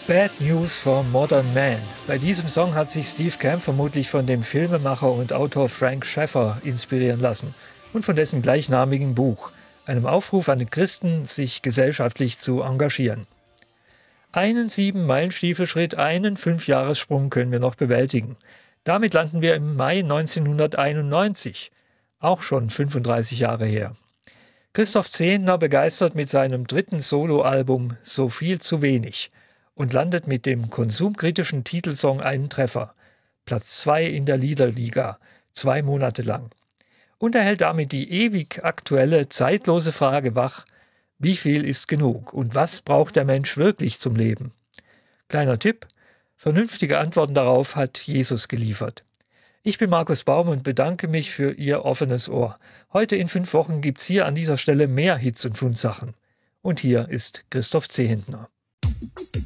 Bad News for Modern Man. Bei diesem Song hat sich Steve Camp vermutlich von dem Filmemacher und Autor Frank Schaeffer inspirieren lassen und von dessen gleichnamigen Buch, einem Aufruf an die Christen, sich gesellschaftlich zu engagieren. Einen 7-Meilen-Stiefelschritt, einen 5-Jahressprung können wir noch bewältigen. Damit landen wir im Mai 1991, auch schon 35 Jahre her. Christoph Zehntner begeistert mit seinem 3. Soloalbum So viel zu wenig und landet mit dem konsumkritischen Titelsong einen Treffer. Platz 2 in der Liederliga, 2 Monate lang. Und er hält damit die ewig aktuelle, zeitlose Frage wach: Wie viel ist genug und was braucht der Mensch wirklich zum Leben? Kleiner Tipp: Vernünftige Antworten darauf hat Jesus geliefert. Ich bin Markus Baum und bedanke mich für Ihr offenes Ohr. Heute in 5 Wochen gibt's hier an dieser Stelle mehr Hits und Fundsachen. Und hier ist Christoph Zehntner.